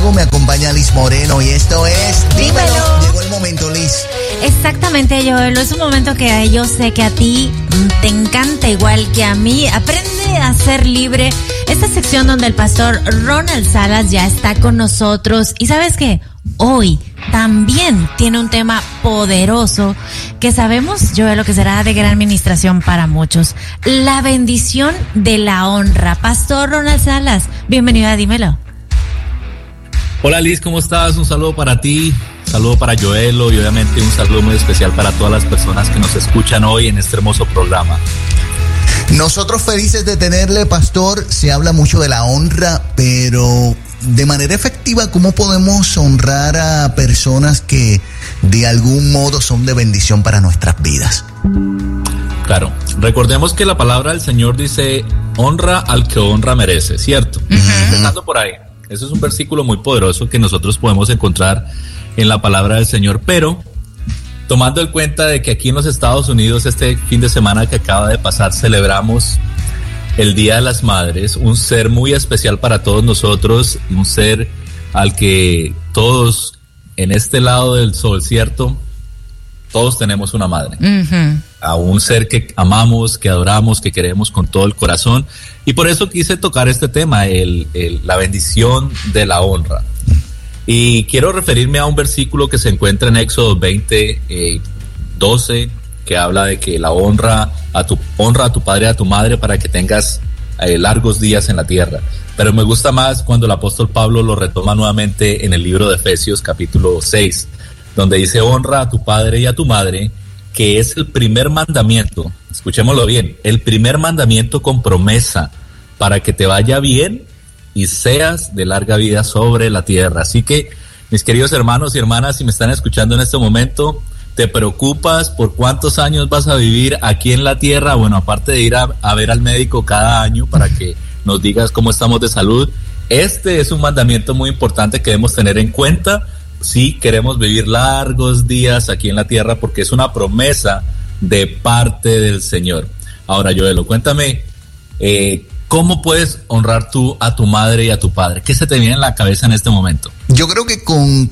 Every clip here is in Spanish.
Santiago, me acompaña Liz Moreno y esto es Dímelo. Llegó el momento, Liz. Exactamente, Joel, es un momento que yo sé que a ti te encanta igual que a mí. Aprende a ser libre. Esta sección donde el pastor Ronald Salas ya está con nosotros. Y ¿sabes qué? Hoy también tiene un tema poderoso que sabemos, Joel, lo que será de gran administración para muchos. La bendición de la honra. Pastor Ronald Salas, bienvenido a Dímelo. Hola Liz, ¿cómo estás? Un saludo para ti, un saludo para Joelo y obviamente un saludo muy especial para todas las personas que nos escuchan hoy en este hermoso programa. Nosotros felices de tenerle, pastor. Se habla mucho de la honra, pero de manera efectiva, ¿cómo podemos honrar a personas que de algún modo son de bendición para nuestras vidas? Claro, recordemos que la palabra del Señor dice, honra al que honra merece, ¿cierto? Empezando por ahí. Ese es un versículo muy poderoso que nosotros podemos encontrar en la palabra del Señor, pero tomando en cuenta de que aquí en los Estados Unidos este fin de semana que acaba de pasar celebramos el Día de las Madres, un ser muy especial para todos nosotros, un ser al que todos en este lado del sol, ¿cierto? Todos tenemos una madre, a un ser que amamos, que adoramos, que queremos con todo el corazón, y por eso quise tocar este tema, la bendición de la honra. Y quiero referirme a un versículo que se encuentra en Éxodo 20, 12, que habla de que la honra a tu padre y a tu madre para que tengas largos días en la tierra. Pero me gusta más cuando el apóstol Pablo lo retoma nuevamente en el libro de Efesios capítulo 6, donde dice honra a tu padre y a tu madre, que es el primer mandamiento, escuchémoslo bien, el primer mandamiento con promesa para que te vaya bien y seas de larga vida sobre la tierra. Así que, mis queridos hermanos y hermanas, si me están escuchando en este momento, ¿te preocupas por cuántos años vas a vivir aquí en la tierra? Bueno, aparte de ir a ver al médico cada año para que nos digas cómo estamos de salud, este es un mandamiento muy importante que debemos tener en cuenta si queremos vivir largos días aquí en la tierra, porque es una promesa de parte del Señor. Ahora, Joelo, cuéntame, ¿cómo puedes honrar tú a tu madre y a tu padre? ¿Qué se te viene en la cabeza en este momento? Yo creo que con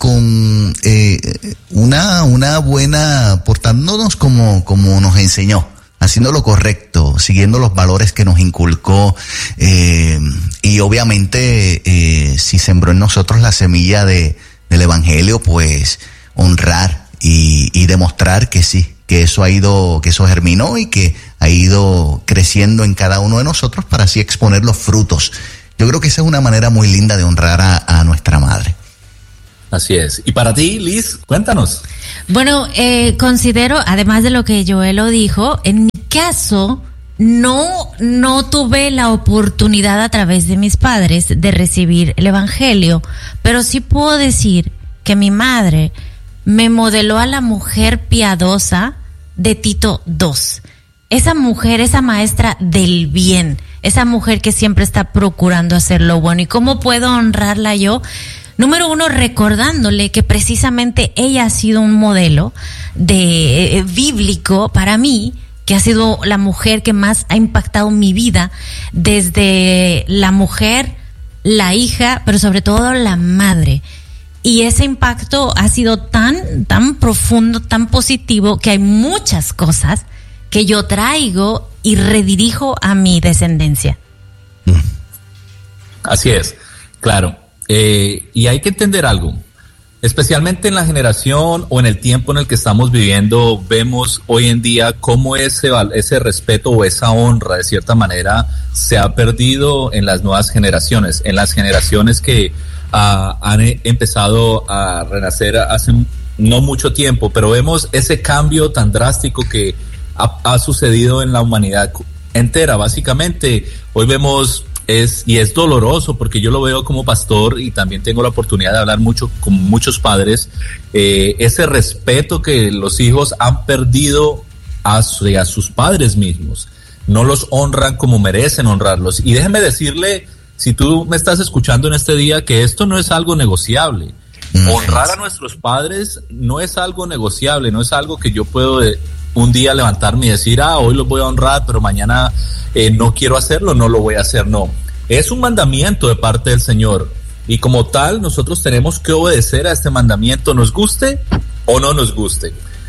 una buena, portándonos como nos enseñó, haciendo lo correcto, siguiendo los valores que nos inculcó, y obviamente si sembró en nosotros la semilla del evangelio, pues honrar y demostrar que sí, que eso germinó y que ha ido creciendo en cada uno de nosotros para así exponer los frutos. Yo creo que esa es una manera muy linda de honrar a nuestra madre. Así es. Y para ti, Liz, cuéntanos. Bueno, considero, además de lo que Joelo dijo, en mi caso no tuve la oportunidad a través de mis padres de recibir el evangelio, pero sí puedo decir que mi madre me modeló a la mujer piadosa de Tito II. Esa mujer, esa maestra del bien, esa mujer que siempre está procurando hacer lo bueno. ¿Y cómo puedo honrarla yo? Número uno, recordándole que precisamente ella ha sido un modelo bíblico para mí, que ha sido la mujer que más ha impactado mi vida, desde la mujer, la hija, pero sobre todo la madre. Y ese impacto ha sido tan profundo, tan positivo, que hay muchas cosas que yo traigo y redirijo a mi descendencia. Así es, claro. Y hay que entender algo, especialmente en la generación o en el tiempo en el que estamos viviendo, vemos hoy en día cómo ese respeto o esa honra de cierta manera se ha perdido en las nuevas generaciones, en las generaciones que han empezado a renacer hace no mucho tiempo, pero vemos ese cambio tan drástico que ha sucedido en la humanidad entera. Básicamente, hoy vemos y es doloroso porque yo lo veo como pastor y también tengo la oportunidad de hablar mucho con muchos padres, ese respeto que los hijos han perdido hacia sus padres mismos, no los honran como merecen honrarlos. Y déjeme decirle, si tú me estás escuchando en este día, que esto no es algo negociable. Honrar a nuestros padres no es algo negociable, no es algo que yo puedo un día levantarme y decir, hoy los voy a honrar, pero mañana no quiero hacerlo, no lo voy a hacer. No, es un mandamiento de parte del Señor. y como tal nosotros tenemos que obedecer a este mandamiento, nos guste o no nos guste.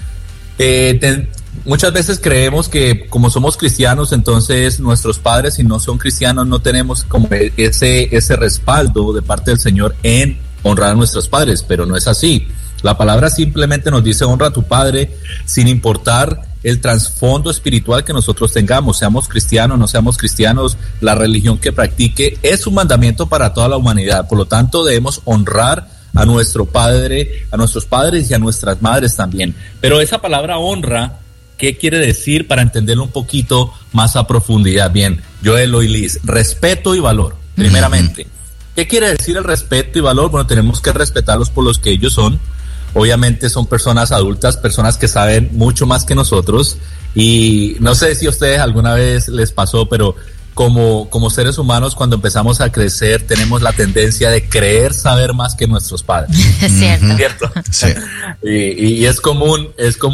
Muchas veces creemos que como somos cristianos, entonces nuestros padres, si no son cristianos, no tenemos como ese respaldo de parte del Señor en honrar a nuestros padres, pero no es así. La palabra simplemente nos dice: honra a tu padre, sin importar el trasfondo espiritual que nosotros tengamos, seamos cristianos, no seamos cristianos, la religión que practique, es un mandamiento para toda la humanidad. Por lo tanto, debemos honrar a nuestro padre, a nuestros padres y a nuestras madres también. Pero esa palabra honra, ¿qué quiere decir para entenderlo un poquito más a profundidad? Bien, Joel y Liz, respeto y valor, primeramente. ¿Qué quiere decir el respeto y valor? Bueno, tenemos que respetarlos por los que ellos son. Obviamente son personas adultas, personas que saben mucho más que nosotros, y no sé si a ustedes alguna vez les pasó, pero como seres humanos, cuando empezamos a crecer, tenemos la tendencia de creer saber más que nuestros padres. Es cierto. ¿Cierto? Sí. Y es común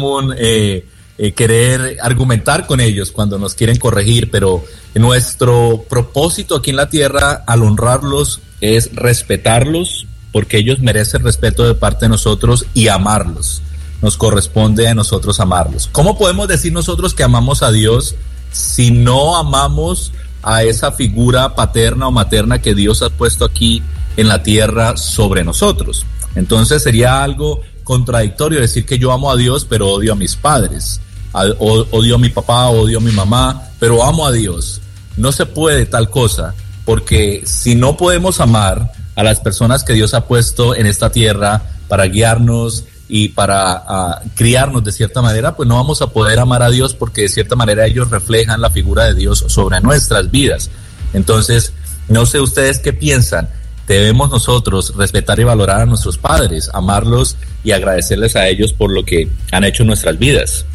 querer argumentar con ellos cuando nos quieren corregir, pero nuestro propósito aquí en la tierra, al honrarlos, es respetarlos, porque ellos merecen respeto de parte de nosotros, y amarlos. Nos corresponde a nosotros amarlos. ¿Cómo podemos decir nosotros que amamos a Dios si no amamos a esa figura paterna o materna que Dios ha puesto aquí en la tierra sobre nosotros? Entonces sería algo contradictorio decir que yo amo a Dios pero odio a mis padres, odio a mi papá, odio a mi mamá, pero amo a Dios. No se puede tal cosa, porque si no podemos amar a las personas que Dios ha puesto en esta tierra para guiarnos y para criarnos de cierta manera, pues no vamos a poder amar a Dios, porque de cierta manera ellos reflejan la figura de Dios sobre nuestras vidas. Entonces, no sé ustedes qué piensan. Debemos nosotros respetar y valorar a nuestros padres, amarlos y agradecerles a ellos por lo que han hecho en nuestras vidas.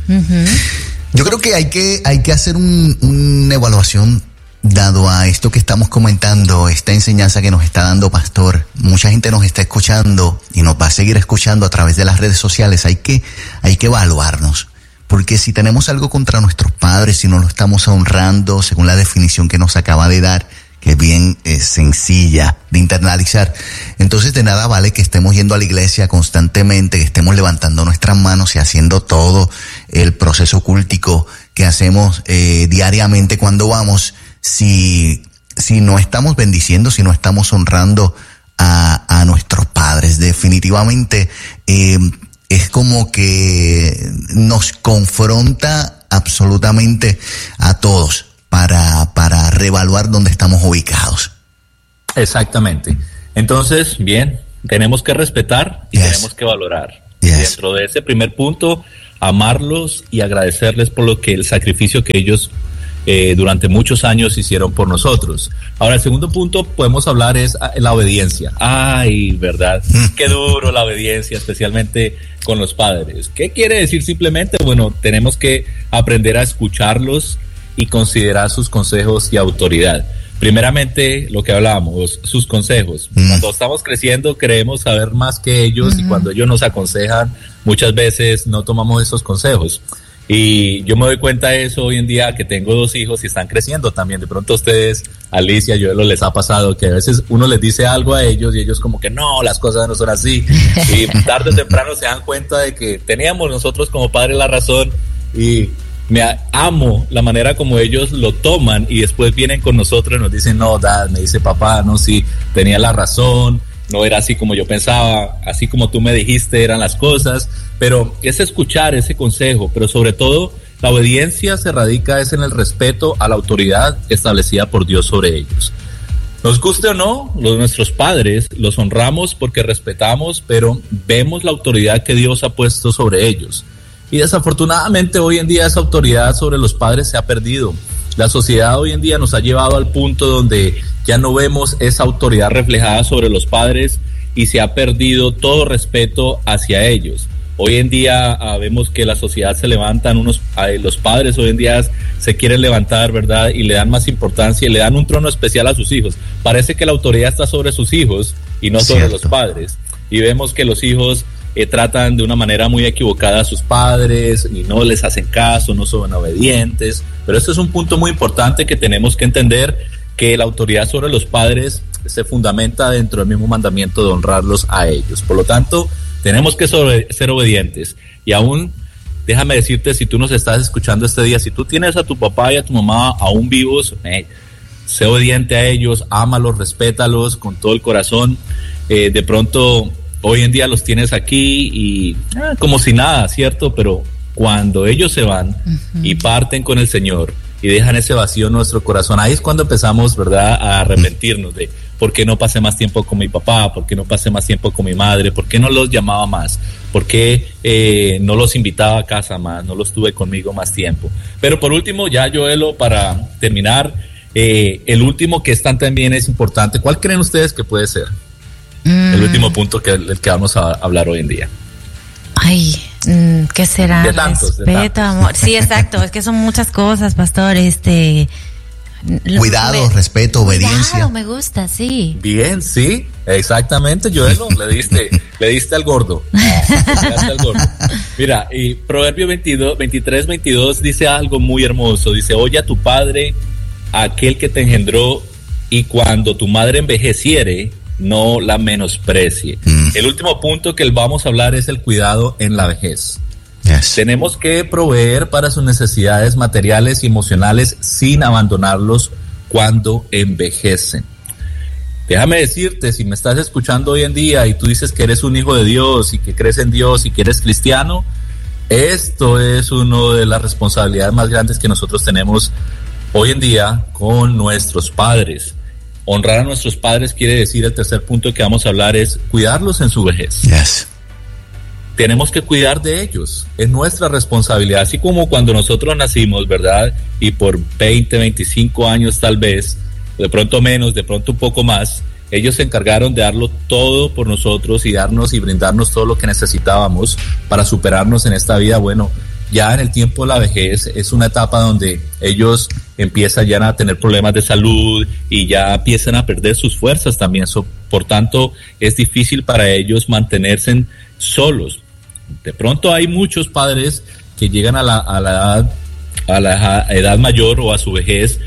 Yo creo que hay que hacer una evaluación. Dado a esto que estamos comentando, esta enseñanza que nos está dando Pastor, mucha gente nos está escuchando y nos va a seguir escuchando a través de las redes sociales. Hay que evaluarnos, porque si tenemos algo contra nuestros padres, si no lo estamos honrando según la definición que nos acaba de dar, que es bien sencilla de internalizar, entonces de nada vale que estemos yendo a la iglesia constantemente, que estemos levantando nuestras manos y haciendo todo el proceso cultico que hacemos diariamente cuando vamos, si no estamos bendiciendo, si no estamos honrando a nuestros padres. Definitivamente es como que nos confronta absolutamente a todos para reevaluar dónde estamos ubicados. Exactamente. Entonces, bien, tenemos que respetar y tenemos que valorar. Dentro de ese primer punto, amarlos y agradecerles por el sacrificio que ellos durante muchos años hicieron por nosotros. Ahora, el segundo punto podemos hablar es la obediencia. Ay, ¿verdad? Qué duro la obediencia, especialmente con los padres. ¿Qué quiere decir simplemente? Bueno, tenemos que aprender a escucharlos y considerar sus consejos y autoridad. Primeramente, lo que hablábamos, sus consejos. Cuando estamos creciendo, creemos saber más que ellos, y cuando ellos nos aconsejan, muchas veces no tomamos esos consejos. Y yo me doy cuenta de eso hoy en día, que tengo 2 hijos y están creciendo también. De pronto a ustedes, Alicia, yo les ha pasado que a veces uno les dice algo a ellos y ellos como que no, las cosas no son así. Y tarde o temprano se dan cuenta de que teníamos nosotros como padres la razón, y amo la manera como ellos lo toman, y después vienen con nosotros y nos dicen: no, Dad, me dice papá, no, sí, tenía la razón, no era así como yo pensaba, así como tú me dijiste eran las cosas. Pero es escuchar ese consejo, pero sobre todo la obediencia se radica en el respeto a la autoridad establecida por Dios sobre ellos. Nos guste o no, nuestros padres los honramos porque respetamos, pero vemos la autoridad que Dios ha puesto sobre ellos. Y desafortunadamente hoy en día esa autoridad sobre los padres se ha perdido. La sociedad hoy en día nos ha llevado al punto donde ya no vemos esa autoridad reflejada sobre los padres, y se ha perdido todo respeto hacia ellos. Hoy en día vemos que la sociedad se levantan los padres hoy en día se quieren levantar, ¿verdad? Y le dan más importancia y le dan un trono especial a sus hijos. Parece que la autoridad está sobre sus hijos y no sobre los padres. Y vemos que los hijos tratan de una manera muy equivocada a sus padres y no les hacen caso, no son obedientes. Pero este es un punto muy importante que tenemos que entender, que la autoridad sobre los padres se fundamenta dentro del mismo mandamiento de honrarlos a ellos. Por lo tanto, tenemos que ser obedientes. Y aún, déjame decirte, si tú nos estás escuchando este día, si tú tienes a tu papá y a tu mamá aún vivos, sé obediente a ellos, ámalos, respétalos con todo el corazón. De pronto, hoy en día los tienes aquí y como si nada, ¿cierto? Pero cuando ellos se van y parten con el Señor y dejan ese vacío en nuestro corazón, ahí es cuando empezamos, ¿verdad?, a arrepentirnos de por qué no pasé más tiempo con mi papá, por qué no pasé más tiempo con mi madre, por qué no los llamaba más, por qué no los invitaba a casa más, no los tuve conmigo más tiempo. Pero por último, ya Joelo, para terminar, el último que también es importante, ¿cuál creen ustedes que puede ser? El último punto el que vamos a hablar hoy en día. Ay, ¿qué será? De tantos. Amor. Sí, exacto, es que son muchas cosas, pastor. Cuidado, respeto, obediencia. Cuidado, me gusta, sí. Bien, sí, exactamente, Joelo, le diste al gordo. Mira, y Proverbio 23:22 dice algo muy hermoso. Dice, oye a tu padre, aquel que te engendró, y cuando tu madre envejeciere, no la menosprecie. El último punto que vamos a hablar es el cuidado en la vejez. Yes. Tenemos que proveer para sus necesidades materiales y emocionales sin abandonarlos cuando envejecen. Déjame decirte, si me estás escuchando hoy en día y tú dices que eres un hijo de Dios y que crees en Dios y que eres cristiano, esto es una de las responsabilidades más grandes que nosotros tenemos hoy en día con nuestros padres. Honrar a nuestros padres quiere decir, el tercer punto que vamos a hablar es cuidarlos en su vejez. Yes. Tenemos que cuidar de ellos, es nuestra responsabilidad, así como cuando nosotros nacimos, ¿verdad? Y por 20, 25 años tal vez, de pronto menos, de pronto un poco más, ellos se encargaron de darlo todo por nosotros y darnos y brindarnos todo lo que necesitábamos para superarnos en esta vida. Bueno, ya en el tiempo de la vejez es una etapa donde ellos empiezan ya a tener problemas de salud y ya empiezan a perder sus fuerzas también. Por tanto, es difícil para ellos mantenerse solos. De pronto hay muchos padres que llegan a la edad mayor o a su vejez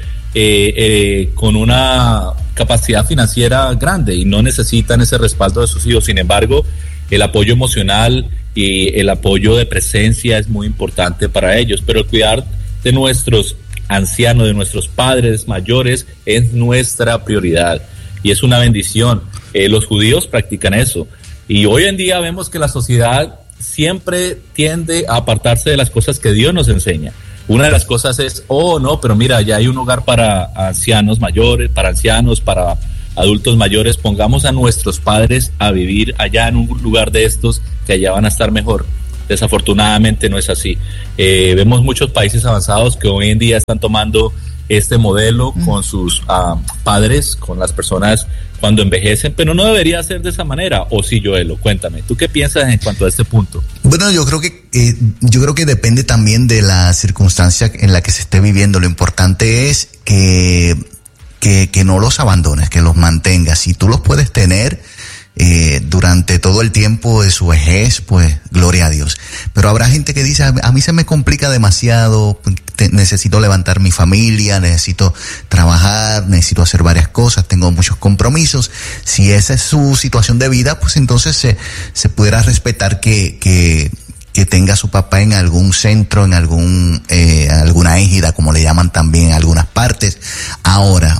con una capacidad financiera grande y no necesitan ese respaldo de sus hijos. Sin embargo, el apoyo emocional y el apoyo de presencia es muy importante para ellos, pero el cuidar de nuestros ancianos, de nuestros padres mayores, es nuestra prioridad y es una bendición. Los judíos practican eso y hoy en día vemos que la sociedad siempre tiende a apartarse de las cosas que Dios nos enseña. Una de las cosas es, pero mira, ya hay un hogar para ancianos mayores, para ancianos, para adultos mayores, pongamos a nuestros padres a vivir allá en un lugar de estos que allá van a estar mejor. Desafortunadamente no es así. Vemos muchos países avanzados que hoy en día están tomando este modelo con sus padres, con las personas cuando envejecen, pero no debería ser de esa manera. ¿O sí, Joelo? Cuéntame, ¿tú qué piensas en cuanto a este punto? Bueno, yo creo que depende también de la circunstancia en la que se esté viviendo. Lo importante es que no los abandones, que los mantengas. Si tú los puedes tener durante todo el tiempo de su vejez, pues gloria a Dios. Pero habrá gente que dice, a mí se me complica demasiado, necesito levantar mi familia, necesito trabajar, necesito hacer varias cosas, tengo muchos compromisos. Si esa es su situación de vida, pues entonces se pudiera respetar que tenga a su papá en algún centro, en alguna égida, como le llaman también en algunas partes. Ahora,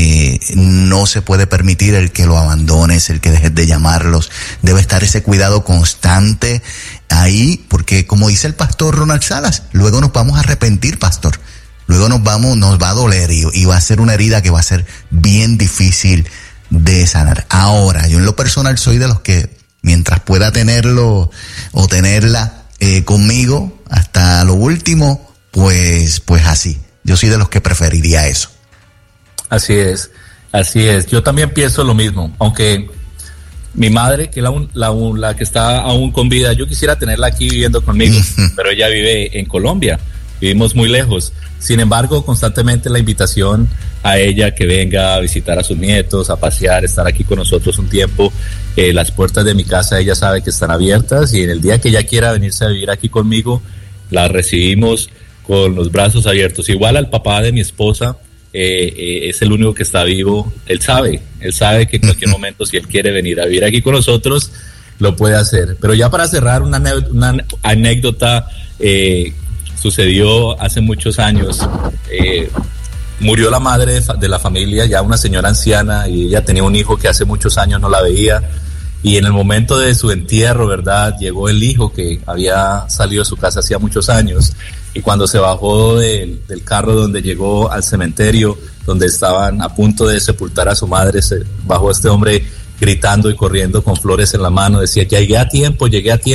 no se puede permitir el que lo abandones, el que dejes de llamarlos. Debe estar ese cuidado constante ahí, porque como dice el pastor Ronald Salas, luego nos vamos a arrepentir, pastor. Luego nos va a doler y va a ser una herida que va a ser bien difícil de sanar. Ahora, yo en lo personal soy de los que, mientras pueda tenerlo o tenerla conmigo hasta lo último, pues así. Yo soy de los que preferiría eso. Así es. Yo también pienso lo mismo, aunque mi madre, que es la que está aún con vida, yo quisiera tenerla aquí viviendo conmigo, pero ella vive en Colombia, vivimos muy lejos. Sin embargo, constantemente la invitación a ella que venga a visitar a sus nietos, a pasear, estar aquí con nosotros un tiempo. Las puertas de mi casa ella sabe que están abiertas y en el día que ella quiera venirse a vivir aquí conmigo, la recibimos con los brazos abiertos. Igual al papá de mi esposa, es el único que está vivo. Él sabe que en cualquier momento, si él quiere venir a vivir aquí con nosotros, lo puede hacer. Pero ya para cerrar, una anécdota, sucedió hace muchos años. Murió la madre de la familia, ya una señora anciana, y ella tenía un hijo que hace muchos años no la veía, y en el momento de su entierro, ¿verdad?, llegó el hijo que había salido de su casa hacía muchos años, y cuando se bajó del carro donde llegó al cementerio, donde estaban a punto de sepultar a su madre, se bajó este hombre gritando y corriendo con flores en la mano, decía: llegué a tiempo,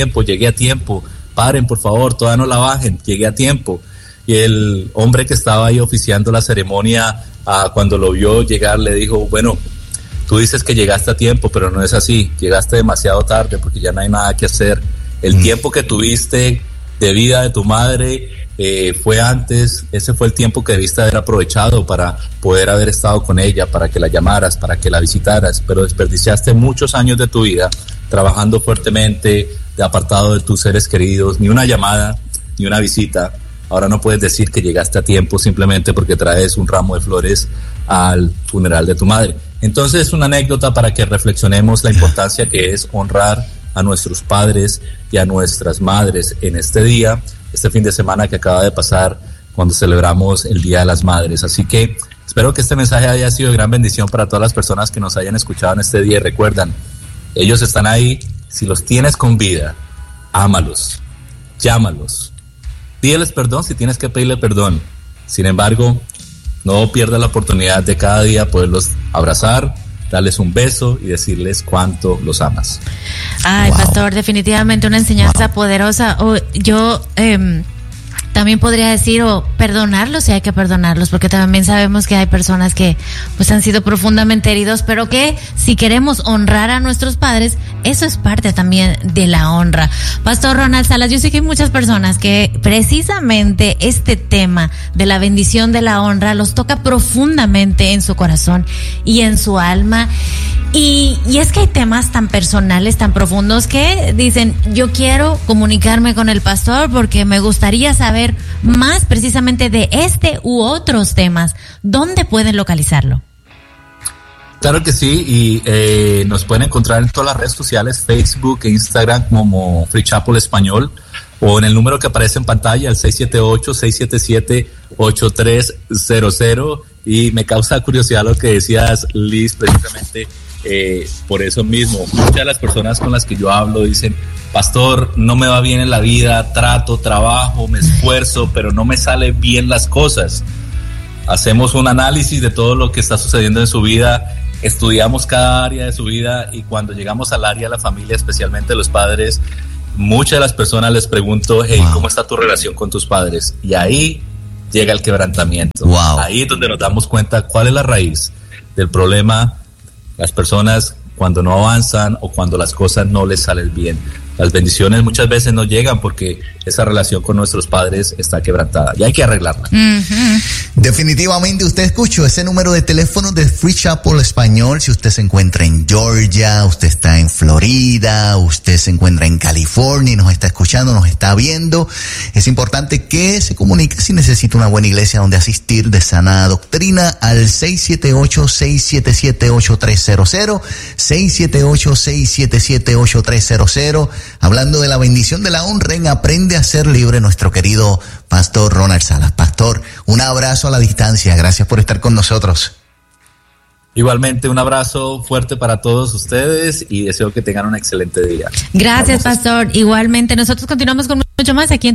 paren por favor, todavía no la bajen, llegué a tiempo. Y el hombre que estaba ahí oficiando la ceremonia, cuando lo vio llegar, le dijo: bueno, tú dices que llegaste a tiempo, pero no es así, llegaste demasiado tarde porque ya no hay nada que hacer. El tiempo que tuviste de vida de tu madre fue antes, ese fue el tiempo que debiste haber aprovechado para poder haber estado con ella, para que la llamaras, para que la visitaras, pero desperdiciaste muchos años de tu vida trabajando fuertemente, apartado de tus seres queridos, ni una llamada, ni una visita. Ahora no puedes decir que llegaste a tiempo simplemente porque traes un ramo de flores al funeral de tu madre. Entonces, una anécdota para que reflexionemos la importancia que es honrar a nuestros padres y a nuestras madres en este día, este fin de semana que acaba de pasar, cuando celebramos el Día de las Madres. Así que espero que este mensaje haya sido de gran bendición para todas las personas que nos hayan escuchado en este día. Y recuerdan, ellos están ahí. Si los tienes con vida, ámalos, llámalos, pídeles perdón si tienes que pedirle perdón. Sin embargo, no pierdas la oportunidad de cada día poderlos abrazar, darles un beso y decirles cuánto los amas. Ay, wow. Pastor, definitivamente una enseñanza poderosa. Yo también podría decir, perdonarlos si hay que perdonarlos, porque también sabemos que hay personas que pues han sido profundamente heridos, pero que si queremos honrar a nuestros padres, eso es parte también de la honra. Pastor Ronald Salas, yo sé que hay muchas personas que precisamente este tema de la bendición de la honra los toca profundamente en su corazón y en su alma. Y es que hay temas tan personales, tan profundos, que dicen: yo quiero comunicarme con el pastor porque me gustaría saber más precisamente de este u otros temas. ¿Dónde pueden localizarlo? Claro que sí, y nos pueden encontrar en todas las redes sociales, Facebook e Instagram como Free Chapel Español, o en el número que aparece en pantalla, el 678-677-8300. Y me causa curiosidad lo que decías, Liz, precisamente por eso mismo. Muchas de las personas con las que yo hablo dicen: pastor, no me va bien en la vida, trabajo, me esfuerzo, pero no me salen bien las cosas. Hacemos un análisis de todo lo que está sucediendo en su vida, estudiamos cada área de su vida, y cuando llegamos al área de la familia, especialmente los padres, muchas de las personas les pregunto: hey, wow, ¿cómo está tu relación con tus padres? Y ahí llega el quebrantamiento. Wow. Ahí es donde nos damos cuenta cuál es la raíz del problema. Las personas, cuando no avanzan o cuando las cosas no les salen bien, las bendiciones muchas veces no llegan porque esa relación con nuestros padres está quebrantada y hay que arreglarla. Uh-huh. Definitivamente usted escuchó ese número de teléfono de Free Chapel Español. Si usted se encuentra en Georgia, usted está en Florida, usted se encuentra en California y nos está escuchando, nos está viendo, es importante que se comunique si necesita una buena iglesia donde asistir de sana doctrina al 678-677-8300, 678-677-8300. Hablando de la bendición de la honra en Aprende a Ser Libre, nuestro querido Pastor Ronald Salas. Pastor, un abrazo a la distancia, gracias por estar con nosotros. Igualmente, un abrazo fuerte para todos ustedes y deseo que tengan un excelente día. Gracias, Pastor. Igualmente, nosotros continuamos con mucho más aquí en